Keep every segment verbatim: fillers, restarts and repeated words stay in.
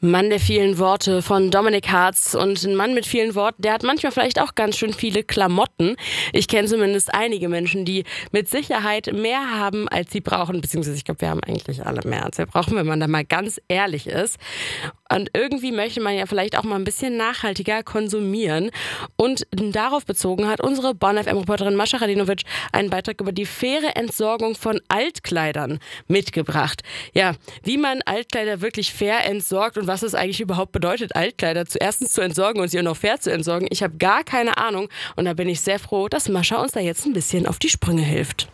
Mann der vielen Worte von Dominik Hartz. Und ein Mann mit vielen Worten, der hat manchmal vielleicht auch ganz schön viele Klamotten. Ich kenne zumindest einige Menschen, die mit Sicherheit mehr haben, als sie brauchen. Beziehungsweise ich glaube, wir haben eigentlich alle mehr, als wir brauchen, wenn man da mal ganz ehrlich ist. Und irgendwie möchte man ja vielleicht auch mal ein bisschen nachhaltiger konsumieren. Und darauf bezogen hat unsere Bonn F M-Reporterin Mascha Radinovic einen Beitrag über die faire Entsorgung von Altkleidern mitgebracht. Ja, wie man Altkleider wirklich fair entsorgt und was es eigentlich überhaupt bedeutet, Altkleider zuerst zu entsorgen und sie auch noch fair zu entsorgen. Ich habe gar keine Ahnung und da bin ich sehr froh, dass Mascha uns da jetzt ein bisschen auf die Sprünge hilft.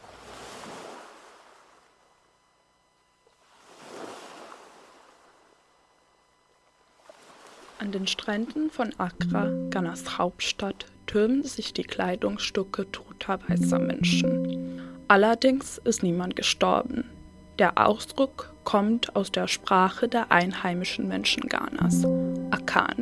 An den Stränden von Accra, Ghanas Hauptstadt, türmen sich die Kleidungsstücke toter weißer Menschen. Allerdings ist niemand gestorben. Der Ausdruck kommt aus der Sprache der einheimischen Menschen Ghanas, Akan.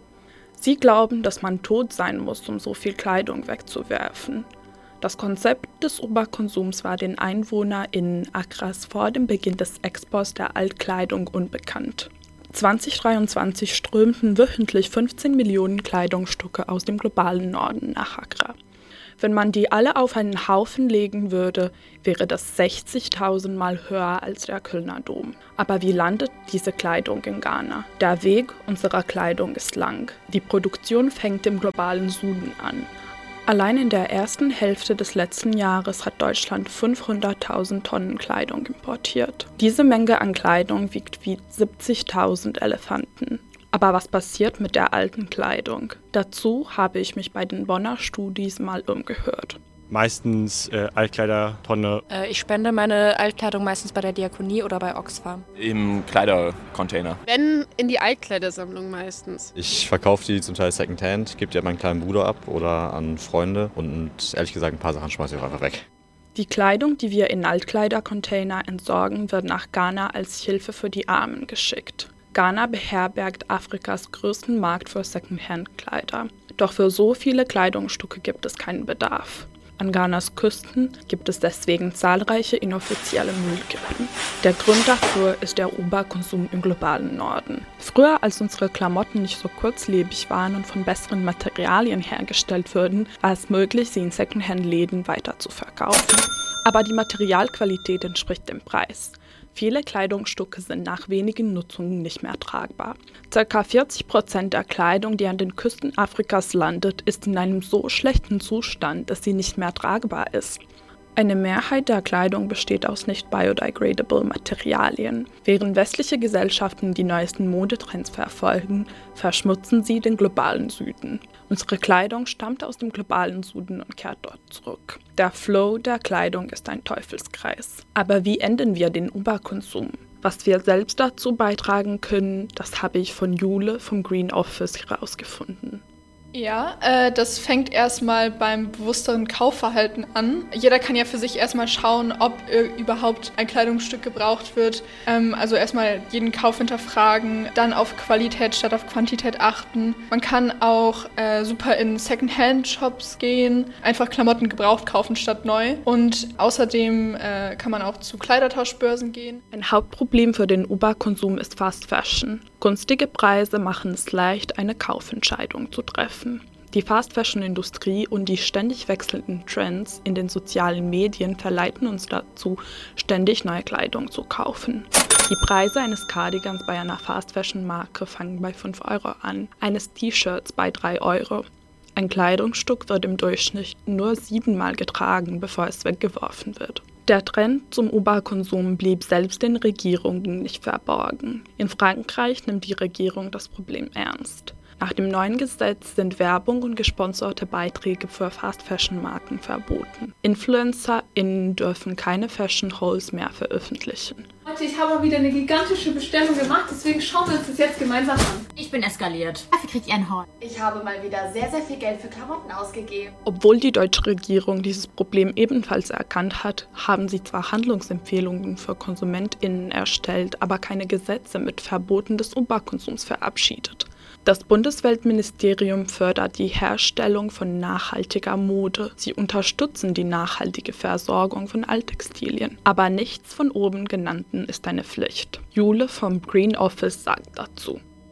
Sie glauben, dass man tot sein muss, um so viel Kleidung wegzuwerfen. Das Konzept des Oberkonsums war den EinwohnerInnen Accras vor dem Beginn des Exports der Altkleidung unbekannt. zwanzig dreiundzwanzig strömten wöchentlich fünfzehn Millionen Kleidungsstücke aus dem globalen Norden nach Accra. Wenn man die alle auf einen Haufen legen würde, wäre das sechzigtausend Mal höher als der Kölner Dom. Aber wie landet diese Kleidung in Ghana? Der Weg unserer Kleidung ist lang. Die Produktion fängt im globalen Süden an. Allein in der ersten Hälfte des letzten Jahres hat Deutschland fünfhunderttausend Tonnen Kleidung importiert. Diese Menge an Kleidung wiegt wie siebzigtausend Elefanten. Aber was passiert mit der alten Kleidung? Dazu habe ich mich bei den Bonner Studis mal umgehört. Meistens äh, Altkleidertonne. Äh, ich spende meine Altkleidung meistens bei der Diakonie oder bei Oxfam. Im Kleidercontainer. Wenn, in die Altkleidersammlung meistens. Ich verkaufe die zum Teil Secondhand, gebe die an meinen kleinen Bruder ab oder an Freunde und ehrlich gesagt ein paar Sachen schmeiße ich auch einfach weg. Die Kleidung, die wir in Altkleidercontainer entsorgen, wird nach Ghana als Hilfe für die Armen geschickt. Ghana beherbergt Afrikas größten Markt für Secondhand-Kleider. Doch für so viele Kleidungsstücke gibt es keinen Bedarf. An Ghanas Küsten gibt es deswegen zahlreiche inoffizielle Müllkippen. Der Grund dafür ist der Überkonsum im globalen Norden. Früher, als unsere Klamotten nicht so kurzlebig waren und von besseren Materialien hergestellt wurden, war es möglich, sie in Secondhand-Läden weiter zu verkaufen. Aber die Materialqualität entspricht dem Preis. Viele Kleidungsstücke sind nach wenigen Nutzungen nicht mehr tragbar. Circa vierzig Prozent der Kleidung, die an den Küsten Afrikas landet, ist in einem so schlechten Zustand, dass sie nicht mehr tragbar ist. Eine Mehrheit der Kleidung besteht aus nicht biodegradable Materialien. Während westliche Gesellschaften die neuesten Modetrends verfolgen, verschmutzen sie den globalen Süden. Unsere Kleidung stammt aus dem globalen Süden und kehrt dort zurück. Der Flow der Kleidung ist ein Teufelskreis. Aber wie enden wir den Überkonsum? Was wir selbst dazu beitragen können, das habe ich von Jule vom Green Office herausgefunden. Ja, äh, das fängt erstmal beim bewussteren Kaufverhalten an. Jeder kann ja für sich erstmal schauen, ob äh, überhaupt ein Kleidungsstück gebraucht wird. Ähm, also erstmal jeden Kauf hinterfragen, dann auf Qualität statt auf Quantität achten. Man kann auch äh, super in Secondhand-Shops gehen, einfach Klamotten gebraucht kaufen statt neu. Und außerdem äh, kann man auch zu Kleidertauschbörsen gehen. Ein Hauptproblem für den Überkonsum ist Fast Fashion. Günstige Preise machen es leicht, eine Kaufentscheidung zu treffen. Die Fast-Fashion-Industrie und die ständig wechselnden Trends in den sozialen Medien verleiten uns dazu, ständig neue Kleidung zu kaufen. Die Preise eines Cardigans bei einer Fast-Fashion-Marke fangen bei fünf Euro an, eines T-Shirts bei drei Euro. Ein Kleidungsstück wird im Durchschnitt nur siebenmal getragen, bevor es weggeworfen wird. Der Trend zum Überkonsum blieb selbst den Regierungen nicht verborgen. In Frankreich nimmt die Regierung das Problem ernst. Nach dem neuen Gesetz sind Werbung und gesponserte Beiträge für Fast-Fashion-Marken verboten. InfluencerInnen dürfen keine Fashion-Hauls mehr veröffentlichen. Leute, ich habe mal wieder eine gigantische Bestellung gemacht, deswegen schauen wir uns das jetzt gemeinsam an. Ich bin eskaliert. Dafür kriegt ihr ein Horn. Ich habe mal wieder sehr, sehr viel Geld für Klamotten ausgegeben. Obwohl die deutsche Regierung dieses Problem ebenfalls erkannt hat, haben sie zwar Handlungsempfehlungen für KonsumentInnen erstellt, aber keine Gesetze mit Verboten des Überkonsums verabschiedet. Das Bundesweltministerium fördert die Herstellung von nachhaltiger Mode. Sie unterstützen die nachhaltige Versorgung von Alttextilien. Aber nichts von oben genannten ist eine Pflicht. Jule vom Green Office sagt dazu.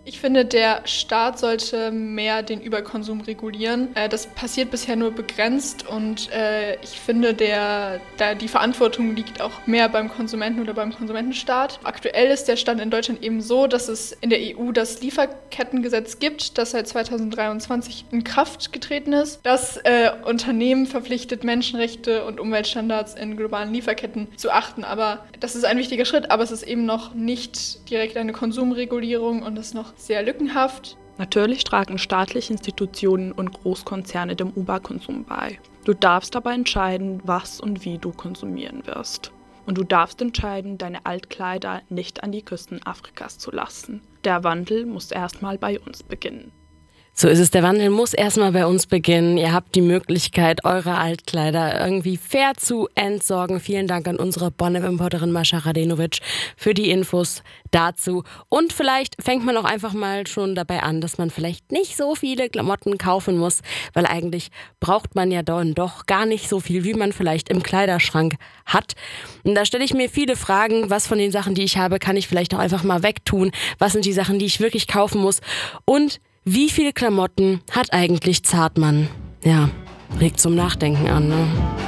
Ich finde, der Staat sollte mehr den Überkonsum regulieren. Äh, das passiert bisher nur begrenzt und äh, ich finde, der, der, die Verantwortung liegt auch mehr beim Konsumenten oder beim Konsumentenstaat. Aktuell ist der Stand in Deutschland eben so, dass es in der E U das Lieferkettengesetz gibt, das seit zweitausenddreiundzwanzig in Kraft getreten ist, das äh, Unternehmen verpflichtet, Menschenrechte und Umweltstandards in globalen Lieferketten zu achten. Aber das ist ein wichtiger Schritt, aber es ist eben noch nicht direkt eine Konsumregulierung und ist noch sehr lückenhaft. Natürlich tragen staatliche Institutionen und Großkonzerne dem Überkonsum bei. Du darfst aber entscheiden, was und wie du konsumieren wirst. Und du darfst entscheiden, deine Altkleider nicht an die Küsten Afrikas zu lassen. Der Wandel muss erstmal bei uns beginnen. So ist es, der Wandel muss erstmal bei uns beginnen. Ihr habt die Möglichkeit, eure Altkleider irgendwie fair zu entsorgen. Vielen Dank an unsere Bonner Importerin Mascha Radenovic für die Infos dazu. Und vielleicht fängt man auch einfach mal schon dabei an, dass man vielleicht nicht so viele Klamotten kaufen muss, weil eigentlich braucht man ja dann doch gar nicht so viel, wie man vielleicht im Kleiderschrank hat. Und da stelle ich mir viele Fragen, was von den Sachen, die ich habe, kann ich vielleicht auch einfach mal wegtun? Was sind die Sachen, die ich wirklich kaufen muss? Und wie viele Klamotten hat eigentlich Zartmann? Ja, regt zum Nachdenken an, ne?